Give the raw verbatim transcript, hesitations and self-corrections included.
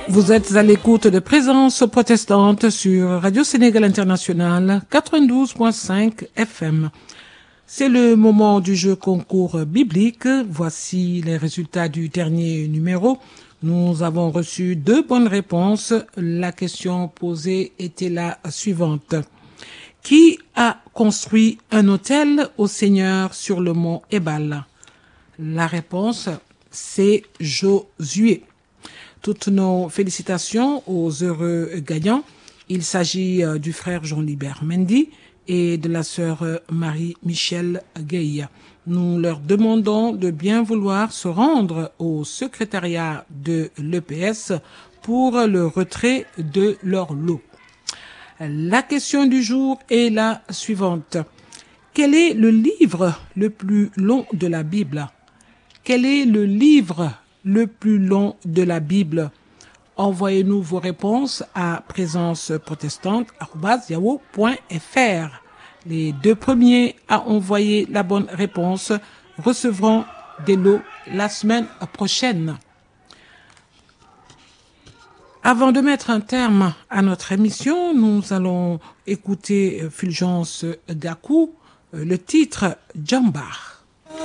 Vous êtes à l'écoute de Présence protestante sur Radio Sénégal International quatre-vingt-douze virgule cinq F M. C'est le moment du jeu concours biblique. Voici les résultats du dernier numéro. Nous avons reçu deux bonnes réponses. La question posée était la suivante. Qui a construit un autel au Seigneur sur le mont Ébal? La réponse, c'est Josué. Toutes nos félicitations aux heureux gagnants. Il s'agit du frère Jean-Libert Mendy et de la sœur Marie-Michel Gueye. Nous leur demandons de bien vouloir se rendre au secrétariat de l'E P S pour le retrait de leur lot. La question du jour est la suivante. Quel est le livre le plus long de la Bible? Quel est le livre le plus long de la Bible? Envoyez-nous vos réponses à présence protestante arobase yahoo point f r. Les deux premiers à envoyer la bonne réponse recevront des lots la semaine prochaine. Avant de mettre un terme à notre émission, nous allons écouter Fulgence Gakou, le titre Jambar.